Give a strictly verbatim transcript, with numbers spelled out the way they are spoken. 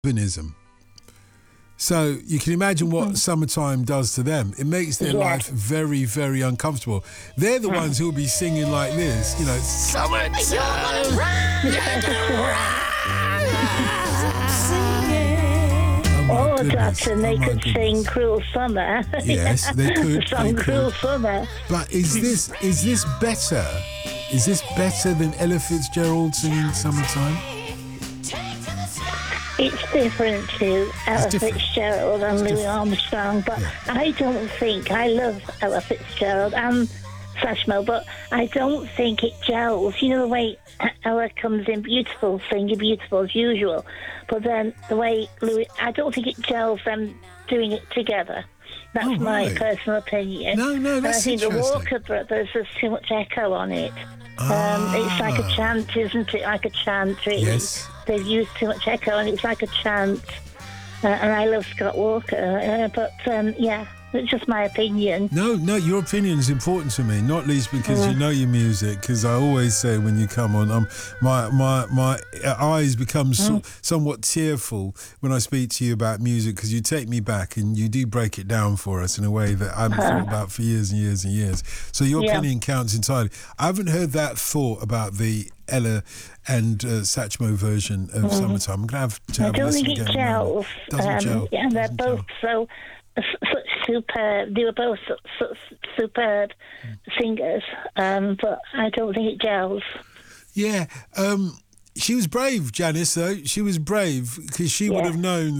urbanism. So you can imagine what summertime does to them. It makes their Yeah. life very, very uncomfortable. They're the ones who'll be singing like this, you know, summertime. Oh my Oh, goodness. that's and they Oh my could goodness. sing "Cruel Summer." Yes, they could, The song they "Cruel could. Summer." But is this is this better? Is this better than Ella Fitzgerald singing Summertime? It's different to Ella different. Fitzgerald and It's Louis different. Armstrong, but Yeah. I don't think I love Ella Fitzgerald and Satchmo, but I don't think it gels. You know the way Ella comes in beautiful, singing beautiful as usual, but then the way Louis, I don't think it gels them doing it together. That's Oh, my right. personal opinion. No, no, And I that's think the interesting. Walker Brothers, there's too much echo on it. Ah. Um, it's like a chant, isn't it? Like a chant, really. Yes. They've used too much echo, and it's like a chant. Uh, and I love Scott Walker, uh, but um, yeah, it's just my opinion. No, no, your opinion is important to me, not least because you know your music. Because I always say when you come on, um, my my my eyes become so, somewhat tearful when I speak to you about music because you take me back and you do break it down for us in a way that I haven't thought about for years and years and years. So your Yeah. opinion counts entirely. I haven't heard that thought about the Ella and uh, Satchmo version of Summertime. I'm gonna have to I have a don't listen think it again. gels. Doesn't um, gel. Yeah, and they're Doesn't both gel. so such superb. They were both su- su- superb singers, um, but I don't think it gels. Yeah, um, she was brave, Janice, though. She was brave because she would Yeah. have known